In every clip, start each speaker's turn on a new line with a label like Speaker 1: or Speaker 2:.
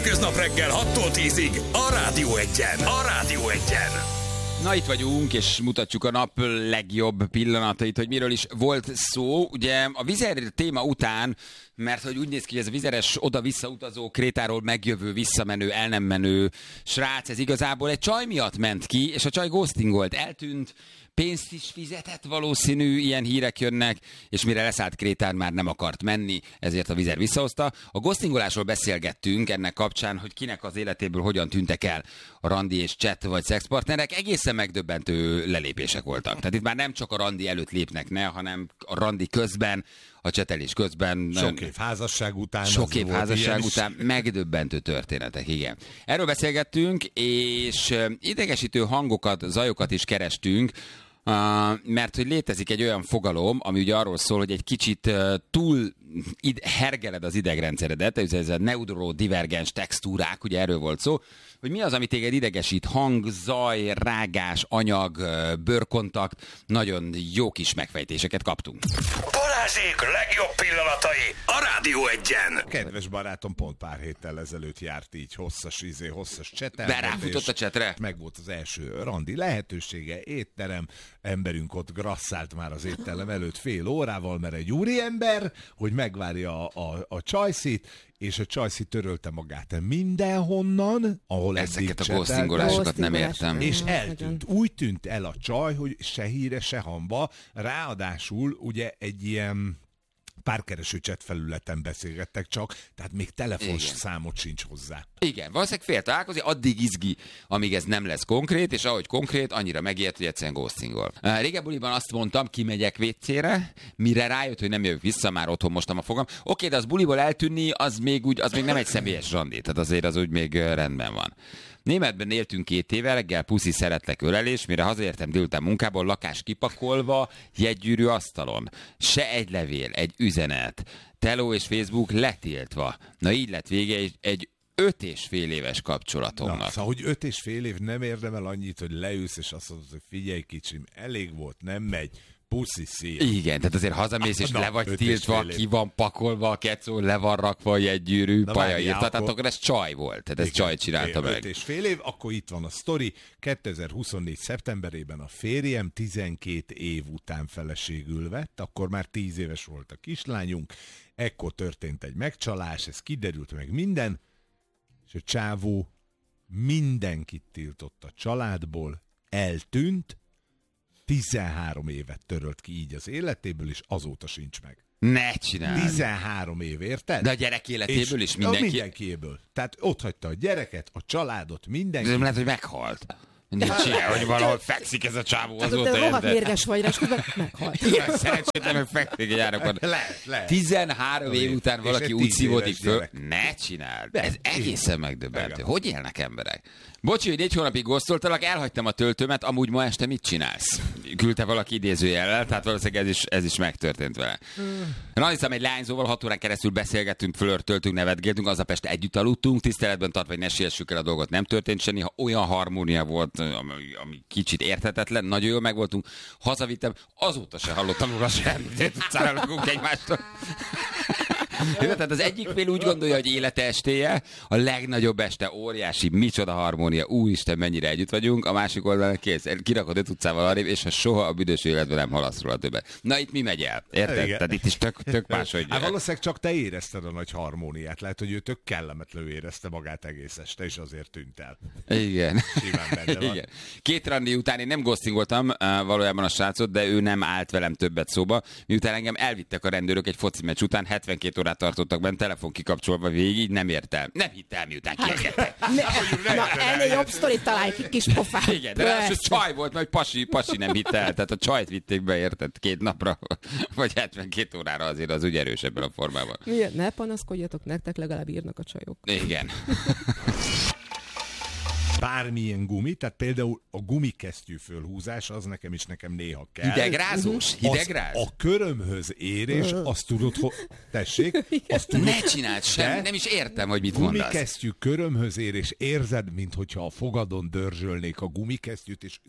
Speaker 1: Köznap reggel 6-tól 10-ig a Rádió Egyen. A Rádió Egyen.
Speaker 2: Na, itt vagyunk, és mutatjuk a nap legjobb pillanatait, hogy miről is volt szó. Ugye a vizer téma után, mert hogy úgy néz ki, hogy ez a vizeres oda-vissza utazó, Krétáról megjövő, visszamenő, el nem menő srác, ez igazából egy csaj miatt ment ki, és a csaj ghostingolt, eltűnt, pénzt is fizetett, valószínű, ilyen hírek jönnek, és mire leszállt Krétán, már nem akart menni, ezért a vizer visszahozta. A ghostingolásról beszélgettünk ennek kapcsán, hogy kinek az életéből hogyan tűntek el a randi és chat vagy szexpartnerek. Egészen megdöbbentő lelépések voltak. Tehát itt már nem csak a randi előtt lépnek ne, hanem a randi közben, a csetelés közben.
Speaker 3: Sok év házasság után.
Speaker 2: Sok év házasság után megdöbbentő történetek, igen. Erről beszélgettünk, és idegesítő hangokat, zajokat is kerestünk, mert hogy létezik egy olyan fogalom, ami ugye arról szól, hogy egy kicsit túl hergeled az idegrendszeredet, ez a neurodivergens textúrák, ugye erről volt szó, hogy mi az, ami téged idegesít, hang, zaj, rágás, anyag, bőrkontakt, nagyon jó kis megfejtéseket kaptunk.
Speaker 1: Balázsék legjobb pillanatai a Rádió Egyen.
Speaker 3: Kedves barátom pont pár héttel ezelőtt járt így hosszas csetel.
Speaker 2: De ráfutott a csetre?
Speaker 3: Meg volt az első randi lehetősége, étterem, emberünk ott grasszált már az étterem előtt fél órával, mert egy úriember, hogy megvárja a csajszit, és a csajszi törölte magát mindenhonnan, ahol
Speaker 2: ezeket a ghostingolásokat nem értem.
Speaker 3: És eltűnt. Úgy tűnt el a csaj, hogy se híre, se hamba. Ráadásul ugye egy ilyen párkereső chat felületen beszélgettek csak, tehát még telefonszámot sincs hozzá.
Speaker 2: Igen, valószínűleg fél találkozni, addig izgi, amíg ez nem lesz konkrét, és ahogy konkrét, annyira megijed, hogy egyszerűen ghostingol. Régen buliban azt mondtam, kimegyek vécére, mire rájött, hogy nem jövök vissza, már otthon mostam a fogam. Oké, de az buliból eltűnni, az még nem egy személyes randi, tehát azért az úgy még rendben van. Németben éltünk 2 éve, reggel puszi szeretlek ölelés, mire hazaértem délután munkából, lakás kipakolva, jegygyűrű asztalon. Se egy levél, egy üzenet, teló és Facebook letiltva. Na így lett vége egy 5,5 éves kapcsolatomnak.
Speaker 3: Na, szóval, hogy 5,5 év nem érdemel annyit, hogy leülsz, és azt mondod, hogy figyelj kicsim, elég volt, nem megy. Puszi szél.
Speaker 2: Igen, tehát azért hazamész, és le vagy tiltva, ki van pakolva a kecó, le van rakva egy gyűrű, paja írta, tehát akkor ez csaj volt, tehát ez csaj csinálta meg.
Speaker 3: 5,5 év, akkor itt van a sztori. 2024. szeptemberében a férjem 12 év után feleségül vett, akkor már 10 éves volt a kislányunk, ekkor történt egy megcsalás, ez kiderült meg minden, és a csávó mindenkit tiltott a családból, eltűnt, 13 évet törölt ki így az életéből, és azóta sincs meg.
Speaker 2: Ne csinálj!
Speaker 3: 13 év, érted?
Speaker 2: De a gyerek életéből is mindenki...
Speaker 3: Mindenkiéből. Tehát ott hagyta a gyereket, a családot, mindenki.
Speaker 2: De nem lehet, hogy meghalt. Nincs ilyen, hogy valahol fekszik ez a csávó azóta.
Speaker 4: De rohadt mérges vagy, és közben meghalt.
Speaker 2: Igen, szerencsétlen, hogy fekszik egy árakon.
Speaker 3: Lehet.
Speaker 2: 13 év után valaki úgy szívódik föl.
Speaker 3: gyerek.
Speaker 2: Ne csináld! Ez egészen megdöbbentő. Hogy élnek emberek? Bocsi, hogy 4 hónapig ghostoltalak, elhagytam a töltőmet, amúgy ma este mit csinálsz? Küldte valaki idézőjellel, tehát valószínűleg ez is megtörtént vele. Na, hiszem, egy lányzóval 6 órán keresztül beszélgettünk, flörtöltünk, nevetgéltünk, aznap este együtt aludtunk, tiszteletben tartva, hogy ne siessük el a dolgot, nem történt semmi, ha olyan harmónia volt, ami kicsit érthetetlen, nagyon jól megvoltunk, hazavittem, azóta se hallottam róla semmit, utcára lakunk egymástól. Tehát az egyik fél úgy gondolja, hogy élete estéje, a legnagyobb este, óriási, micsoda harmónia, úristen, mennyire együtt vagyunk, a másik oldalon kész, kirakod 5 utcával arrébb, és ha soha a büdös életben nem hallasz róla többet. Na itt mi megy el? Érted?
Speaker 3: Igen.
Speaker 2: Tehát itt is tök máshogy.
Speaker 3: Hát valószínűleg csak te érezted a nagy harmóniát. Lehet, hogy ő tök kellemetlenül érezte magát egész este, és azért tűnt el.
Speaker 2: Igen.
Speaker 3: Simán benne van.
Speaker 2: Igen. 2 randi után én nem ghostingoltam valójában a srácot, de ő nem állt velem többet szóba. Miután engem elvittek a rendőrök egy foci meccs után, 72 órát tartottak benne, telefon kikapcsolva végig, nem értem. Nem hittem, miután kiengedtek.
Speaker 4: Na, ennél jobb sztorit találj ki, kis pofát.
Speaker 2: Igen, de ráadásul csaj volt, mert pasi nem hitte el. Tehát a csajt vitték be, érted, 2 napra, vagy 72 órára, azért az úgy erős ebben a formában.
Speaker 4: Miért? Ne panaszkodjatok, nektek legalább írnak a csajok.
Speaker 2: Igen.
Speaker 3: bármilyen gumi, tehát például a gumikesztyű fölhúzás, az nekem néha kell.
Speaker 2: Hidegrázós? Hidegráz?
Speaker 3: A körömhöz érés, azt tudod, tessék, azt tudod,
Speaker 2: Ne csináld semmi, nem is értem, hogy mit mondasz.
Speaker 3: gumikesztyű körömhöz ér, és érzed, minthogyha a fogadon dörzsölnék a gumikesztyűt, és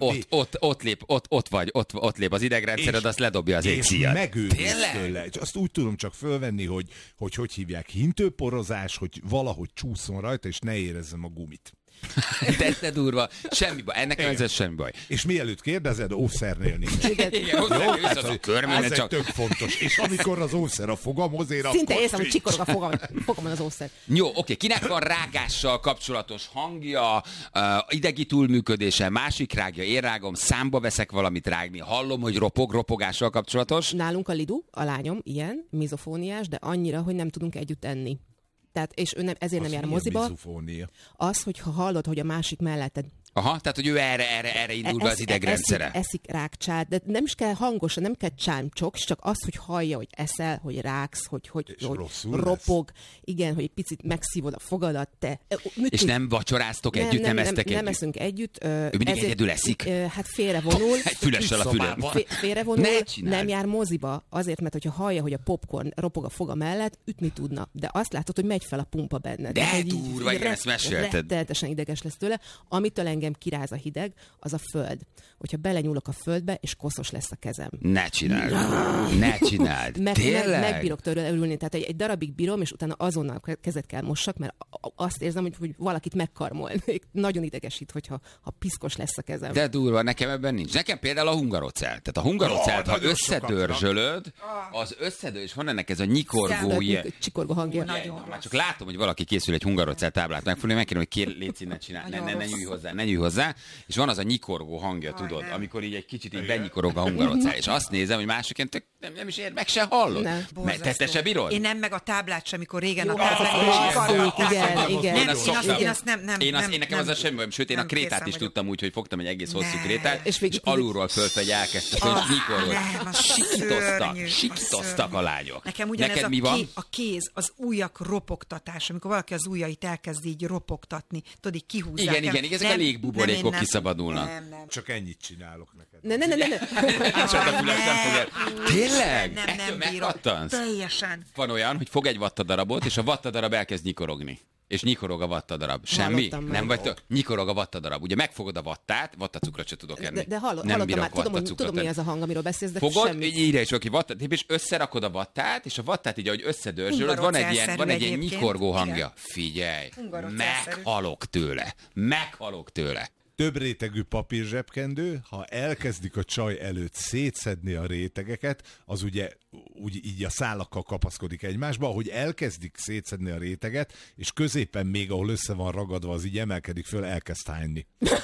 Speaker 2: ott lép az idegrendszered, azt ledobja az
Speaker 3: és
Speaker 2: égszíjat.
Speaker 3: megőrülsz
Speaker 2: Tényleg?
Speaker 3: tőle. És azt úgy tudom csak fölvenni, hogy hívják, hintőporozás, hogy valahogy csúszson rajta, és ne érezzem a gumit.
Speaker 2: De durva, semmi baj, ennek nem ez semmi baj.
Speaker 3: És mielőtt kérdezed, ószernél nincs.
Speaker 2: Igen, hozzá
Speaker 3: Hát,
Speaker 2: vissza a körmén,
Speaker 3: ez
Speaker 2: csak...
Speaker 3: tök fontos. És amikor az ószer a fogamhoz ér,
Speaker 4: Szinte
Speaker 3: akkor
Speaker 4: érzem, hogy csikorog a fogamon az ószer.
Speaker 2: Jó, oké, kinek van rágással kapcsolatos hangja, idegi túlműködése, másik rágja, én rágom, számba veszek valamit rágni, hallom, hogy ropogással kapcsolatos.
Speaker 4: Nálunk a Lidu, a lányom, ilyen, mizofóniás, de annyira, hogy nem tudunk együtt enni. Tehát, és ő nem, ezért nem jár a moziba.
Speaker 3: Mizofónia?
Speaker 4: Az, hogyha hallod, hogy a másik melletted
Speaker 2: Aha, tehát, hogy ő erre indul be az idegrendszere.
Speaker 4: Eszik rákcsát, de nem is kell hangosan, nem kell csámcsok, csak az, hogy hallja, hogy eszel, hogy ráksz, hogy ropog, igen, hogy egy picit megszívod a fogadat, te.
Speaker 2: És nem vacsoráztok együtt, nem esztek együtt?
Speaker 4: Nem eszünk együtt.
Speaker 2: Ő mindig egyedül eszik?
Speaker 4: Hát félrevonul.
Speaker 2: Egy fülessel a fülön.
Speaker 4: Félrevonul, nem jár moziba, azért, mert hogyha hallja, hogy a popcorn ropog a foga mellett, ütni tudna. De azt látod, hogy megy fel a pumpa benned.
Speaker 2: De durva, igen, ezt mesélted.
Speaker 4: Rettenetesen ideges lesz tőle. Amitől engem kiráz a hideg, az a föld. Hogyha belenyúlok a földbe, és koszos lesz a kezem.
Speaker 2: Ne csináld. Tényleg?
Speaker 4: Megbírok tőle ülni. Tehát egy darabig bírom, és utána azonnal kezet kell mossak, mert azt érzem, hogy valakit megkarmolnék. Nagyon idegesít, hogyha piszkos lesz a kezem.
Speaker 2: De durva, nekem ebben nincs. Nekem például a hungarocell. Tehát a hungarocell, ha összedörzsölöd, az összedől, és van ennek ez a nyikorgó ilyen.
Speaker 4: Csikorgó hangja.
Speaker 2: Már csak látom, hogy valaki készül egy hungarocell táblát megfogni, megkérem, hogy légy ne csinálj, ne nyúj hozzá. És van az a nyikorgó hangja, tudod, amikor így egy kicsit így benyikorog a hungarocell. És azt nézem, hogy másiként nem is ér, meg se hallod. Te se bírod?
Speaker 5: Én nem meg a táblát sem, amikor régen a
Speaker 4: táblát is
Speaker 5: igen.
Speaker 2: Én nekem az a semmi bajom, sőt, én a krétát is tudtam úgy, hogy fogtam egy egész hosszú krétát, és alulról fölfelé elkezdtem, hogy nyikorgott. Sikítoztak a lányok.
Speaker 5: Nekem ugyanez a kéz, az ujjak ropogtatás, amikor valaki az ujjait elkezd így ropogtatni, tudod, így kihúzzák.
Speaker 2: Igen, ezek a légbuborékok kiszabadulnak.
Speaker 3: Nem. Csak ennyit csinálok neked.
Speaker 2: Tényleg?
Speaker 5: Nem bírok. Teljesen.
Speaker 2: Van olyan, hogy fog egy vattadarabot, és a vattadarab elkezd nyikorogni. És nyikorog a vattadarab. Semmi? Nem vagy nyikorog a vattadarab. Ugye megfogod a vattát, vattacukrot se tudok enni.
Speaker 4: De hallottam már, tudom, mi az a hang, amiről beszélsz, de
Speaker 2: fogod,
Speaker 4: semmi.
Speaker 2: írja is, aki vattát, és összerakod a vattát, és a vattát így, ahogy összedörzsölöd, van egy ilyen nyikorgó hangja. Figyelj, meghalok tőle.
Speaker 3: Több rétegű papírzsebkendő, ha elkezdik a csaj előtt szétszedni a rétegeket, az ugye úgy így a szálakkal kapaszkodik egymásba, ahogy elkezdik szétszedni a réteget, és középen még, ahol össze van ragadva, az így emelkedik föl, elkezd hányni.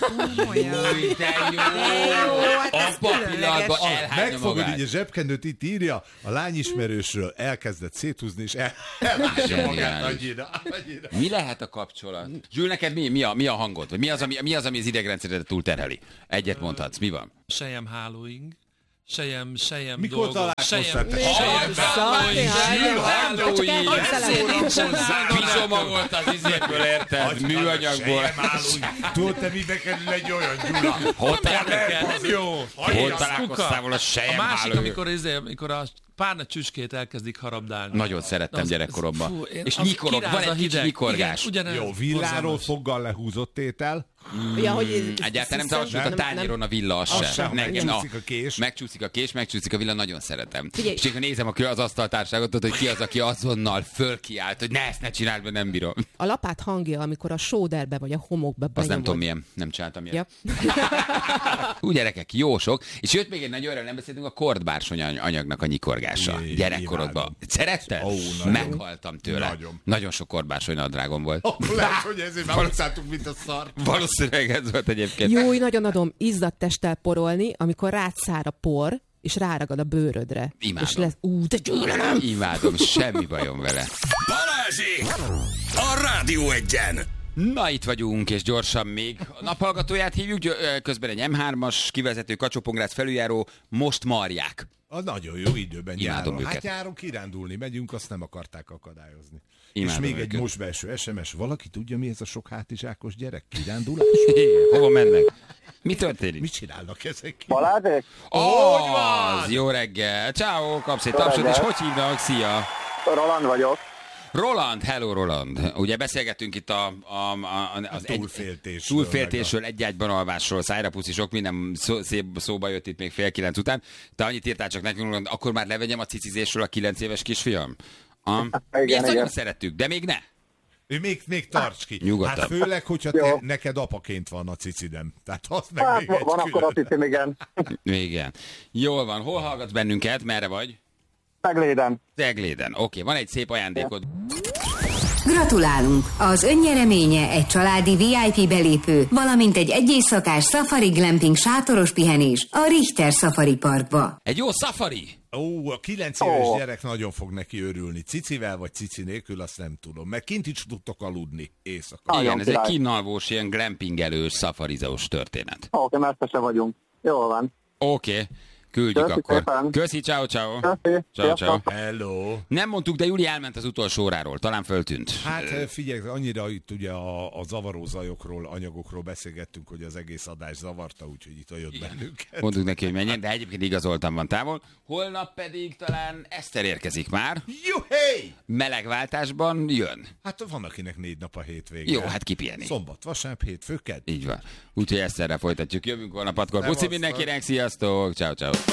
Speaker 2: Abban a pillanatban elhányja
Speaker 3: megfogod
Speaker 2: magát.
Speaker 3: így a zsebkendőt, itt írja, a lányismerősről elkezdett széthúzni, és elhányja magát annyira.
Speaker 2: Mi lehet a kapcsolat? Zsül, neked mi a hangod? Vagy mi az, ami az idegrendszeredet túlterheli? Egyet mondhatsz, mi van?
Speaker 6: Sejem hálóing. Sejem
Speaker 3: mikor találkoztál?
Speaker 2: Pizsomagolt az izéből, érted? Műanyagból.
Speaker 3: Tudod, te mibe kerül egy olyan Gyula?
Speaker 2: Hol találkoztál volna sejem
Speaker 6: A másik,
Speaker 2: hálóing?
Speaker 6: amikor a párna csücskét elkezdik harabdálni.
Speaker 2: Nagyon szerettem gyerekkoromban. És nyikorog, van egy kicsi nyikorgás.
Speaker 3: Jó, villáról foggal lehúzott étel.
Speaker 4: Ja, hogy
Speaker 2: egyáltalán nem tavalsult a tányéron a villa, az sem.
Speaker 3: Megcsúszik a kés.
Speaker 2: Megcsúszik a villa, nagyon szeretem.
Speaker 4: Figyelj.
Speaker 2: És akkor nézem az asztaltárságot, hogy ki az, aki azonnal fölkiált, hogy ezt ne csináld, mert nem bírom.
Speaker 4: a lapát hangja, amikor a sóderbe vagy a homokba benyomod.
Speaker 2: Az nem tudom milyen, nem csináltam ilyet. Úgy gyerekek, jó sok. És jött még egy nagy olyan, nem beszéltünk, a kordbársony anyagnak a nyikorgása. Gyerekkorodban. Szeretted? Meghaltam tőle. Nagyon sok kordbársony nadrágom volt.
Speaker 3: Lehet, hogy ezért már utáltuk, mint a szar.
Speaker 2: Valószínűleg ez volt egyébként.
Speaker 4: Jó, nagyon adom izzadt testtel porolni, amikor rád szár a por, és ráragad a bőrödre.
Speaker 2: Imádom.
Speaker 4: És lesz, de Gyula, nem!
Speaker 2: Imádom, semmi bajom vele.
Speaker 1: Balázsék! A Rádió Egyen!
Speaker 2: Na, itt vagyunk, és gyorsan még a naphallgatóját hívjuk, közben egy M3-as kivezető Kacsó-Pongrác felüljáró, most marják.
Speaker 3: A nagyon jó időben
Speaker 2: Imádom
Speaker 3: járunk.
Speaker 2: őket.
Speaker 3: Hát járunk kirándulni, megyünk, azt nem akarták akadályozni. És még egy most belső SMS. Valaki tudja, mi ez a sok hátizsákos gyerek? Kirándulás?
Speaker 2: Hova mennek? Mi történik?
Speaker 3: Mit csinálnak ezek?
Speaker 7: Balázsék?
Speaker 2: Hogy van? Jó reggel. Ciao, kapsz egy tapsot, és hogy hívnak? Szia!
Speaker 7: Roland vagyok.
Speaker 2: Roland, hello Roland. Ugye beszélgettünk itt az túlféltésről, egy ágyban alvásról, szájrapuszi, sok minden szóba jött itt még 8:30 után. Te annyit írtál csak nekünk, Roland, akkor már levegyem a cicizésről a 9 éves kisfiam? Mi ezt nagyon szerettük, de még ne.
Speaker 3: Még tarts ki.
Speaker 2: Nyugodtan.
Speaker 3: Hát főleg, hogyha neked apaként van a cicidem. Tehát az meg
Speaker 7: Hát,
Speaker 3: még egy
Speaker 7: van akkor a cicim, igen.
Speaker 2: Igen. Jól van. Hol hallgatsz bennünket? Merre vagy?
Speaker 7: Tegléden.
Speaker 2: Oké, van egy szép ajándékod.
Speaker 8: Gratulálunk! Az önnyereménye egy családi VIP belépő, valamint egy éjszakás safari glamping sátoros pihenés a Richter Safari Parkba.
Speaker 2: Egy jó safari!
Speaker 3: A 9 éves gyerek nagyon fog neki örülni. Cicivel vagy cici nélkül, azt nem tudom. Meg kint is tudtok aludni éjszaka.
Speaker 2: Igen, ez egy kínalvós, ilyen glampingelős, safarizós történet.
Speaker 7: Oké, messze se vagyunk. Jól van.
Speaker 2: Oké. Küldjük
Speaker 7: Köszi
Speaker 2: akkor.
Speaker 7: szépen.
Speaker 2: Köszi, ciao, ciao.
Speaker 7: Köszi.
Speaker 2: Ciao.
Speaker 3: Hello.
Speaker 2: Nem mondtuk, de Júli elment az utolsó óráról. Talán föltűnt.
Speaker 3: Hát figyelj, annyira itt ugye a zavaró zajokról, anyagokról beszélgettünk, hogy az egész adás zavarta, úgyhogy itt jött bennünket.
Speaker 2: Mondjuk neki, hogy menjen, de egyébként igazoltam van távol. Holnap pedig talán Eszter érkezik már.
Speaker 3: Juhé!
Speaker 2: Melegváltásban jön.
Speaker 3: Hát van akinek 4 nap a hétvége.
Speaker 2: Jó, hát kipiheni.
Speaker 3: Szombat, vasárnap, hétfő, kedd.
Speaker 2: Így van. Úgyhogy Eszterrel folytatjuk. Jövünk holnap 6-kor. Puszi mindenkinek, sziasztok! Ciao, ciao.